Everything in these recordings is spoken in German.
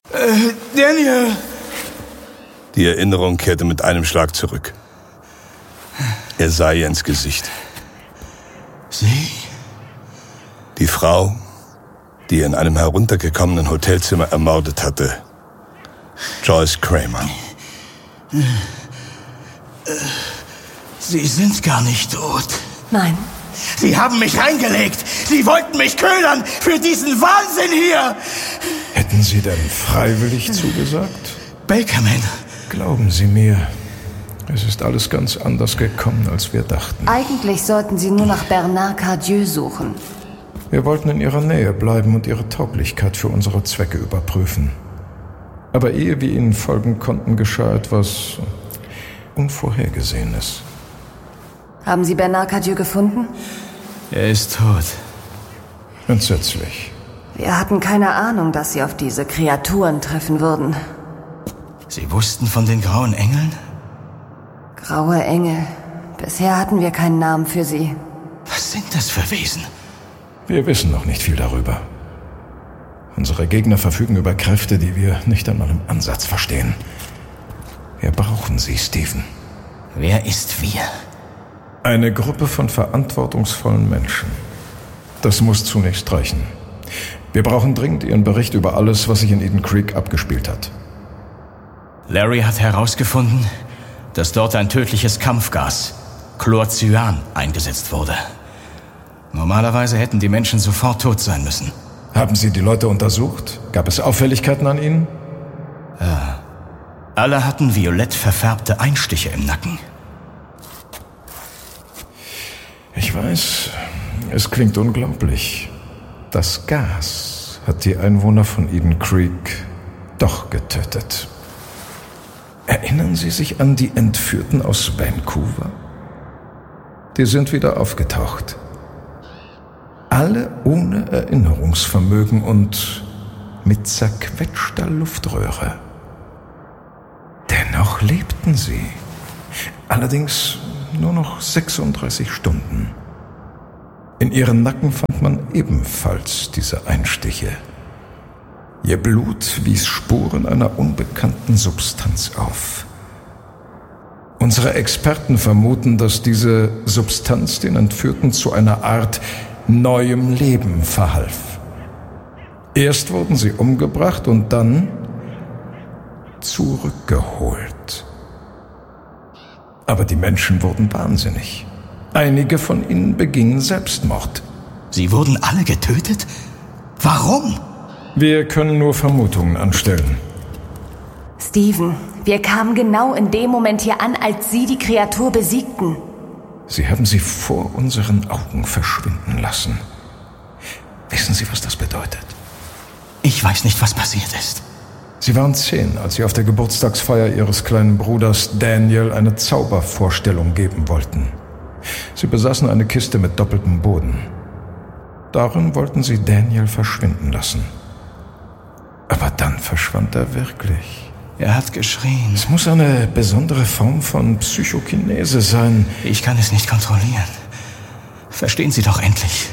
Daniel! Die Erinnerung kehrte mit einem Schlag zurück. Er sah ihr ins Gesicht. Sie? Die Frau, die er in einem heruntergekommenen Hotelzimmer ermordet hatte. Joyce Kramer. Sie sind gar nicht tot. Nein. Sie haben mich reingelegt. Sie wollten mich ködern für diesen Wahnsinn hier. Hätten Sie denn freiwillig zugesagt? Bakerman. Glauben Sie mir, es ist alles ganz anders gekommen, als wir dachten. Eigentlich sollten Sie nur nach Bernard Cardieu suchen. Wir wollten in Ihrer Nähe bleiben und Ihre Tauglichkeit für unsere Zwecke überprüfen. Aber ehe wir Ihnen folgen konnten, geschah etwas Unvorhergesehenes. Haben Sie Bernard Cardieu gefunden? Er ist tot. Entsetzlich. Wir hatten keine Ahnung, dass Sie auf diese Kreaturen treffen würden. Sie wussten von den grauen Engeln? Graue Engel. Bisher hatten wir keinen Namen für sie. Was sind das für Wesen? Wir wissen noch nicht viel darüber. Unsere Gegner verfügen über Kräfte, die wir nicht einmal im Ansatz verstehen. Wir brauchen sie, Stephen. Wer ist wir? Eine Gruppe von verantwortungsvollen Menschen. Das muss zunächst reichen. Wir brauchen dringend Ihren Bericht über alles, was sich in Eden Creek abgespielt hat. Larry hat herausgefunden, dass dort ein tödliches Kampfgas, Chlorcyan, eingesetzt wurde. Normalerweise hätten die Menschen sofort tot sein müssen. Haben Sie die Leute untersucht? Gab es Auffälligkeiten an ihnen? Ja. Alle hatten violett verfärbte Einstiche im Nacken. Ich weiß, es klingt unglaublich. Das Gas hat die Einwohner von Eden Creek doch getötet. Erinnern Sie sich an die Entführten aus Vancouver? Die sind wieder aufgetaucht. Alle ohne Erinnerungsvermögen und mit zerquetschter Luftröhre. Dennoch lebten sie. Allerdings nur noch 36 Stunden. In ihren Nacken fand man ebenfalls diese Einstiche. Ihr Blut wies Spuren einer unbekannten Substanz auf. Unsere Experten vermuten, dass diese Substanz den Entführten zu einer Art neuem Leben verhalf. Erst wurden sie umgebracht und dann zurückgeholt. Aber die Menschen wurden wahnsinnig. Einige von ihnen begingen Selbstmord. Sie wurden alle getötet? Warum? Wir können nur Vermutungen anstellen. Stephen, wir kamen genau in dem Moment hier an, als Sie die Kreatur besiegten. Sie haben sie vor unseren Augen verschwinden lassen. Wissen Sie, was das bedeutet? Ich weiß nicht, was passiert ist. Sie waren 10, als Sie auf der Geburtstagsfeier Ihres kleinen Bruders Daniel eine Zaubervorstellung geben wollten. Sie besaßen eine Kiste mit doppeltem Boden. Darin wollten Sie Daniel verschwinden lassen. Aber dann verschwand er wirklich. Er hat geschrien. Es muss eine besondere Form von Psychokinese sein. Ich kann es nicht kontrollieren. Verstehen Sie doch endlich.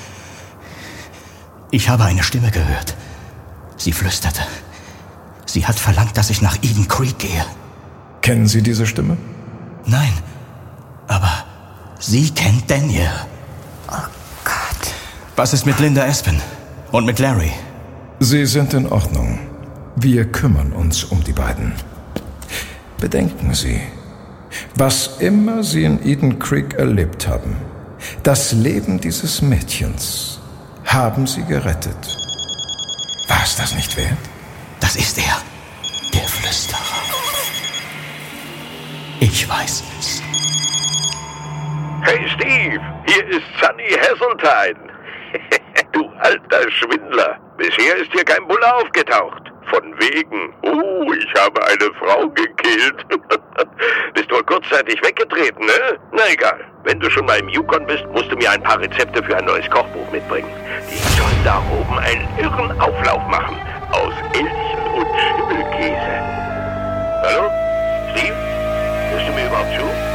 Ich habe eine Stimme gehört. Sie flüsterte. Sie hat verlangt, dass ich nach Eden Creek gehe. Kennen Sie diese Stimme? Nein, aber sie kennt Daniel. Oh Gott. Was ist mit Linda Espen und mit Larry? Sie sind in Ordnung. Wir kümmern uns um die beiden. Bedenken Sie, was immer Sie in Eden Creek erlebt haben, das Leben dieses Mädchens haben Sie gerettet. War es das nicht wert? Das ist er, der Flüsterer. Ich weiß es. Hey Steve, hier ist Sunny Hazeltine. Du alter Schwindler, bisher ist hier kein Bulle aufgetaucht. Von wegen, ich habe eine Frau gekillt. Bist wohl kurzzeitig weggetreten, ne? Na egal, wenn du schon mal im Yukon bist, musst du mir ein paar Rezepte für ein neues Kochbuch mitbringen. Die sollen da oben einen irren Auflauf machen. Aus Elchen und Schimmelkäse. Hallo? Steve? Hörst du mir überhaupt zu?